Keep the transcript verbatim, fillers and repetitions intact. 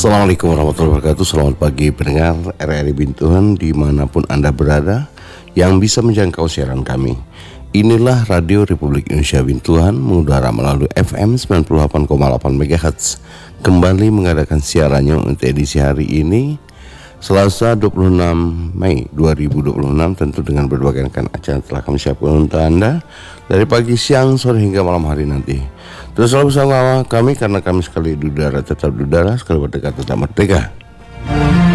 Assalamualaikum warahmatullahi wabarakatuh. Selamat pagi pendengar R R I Bintuhan dimanapun Anda berada yang bisa menjangkau siaran kami. Inilah Radio Republik Indonesia Bintuhan mengudara melalui F M sembilan puluh delapan koma delapan megahertz. Kembali mengadakan siarannya untuk edisi hari ini Selasa dua puluh enam Mei dua ribu dua puluh enam, tentu dengan berbagai rekan acara telah kami siapkan untuk Anda dari pagi, siang, sore hingga malam hari nanti. Terus selalu bersama kami karena kami sekali di udara tetap di udara, sekali berdekat tetap merdeka.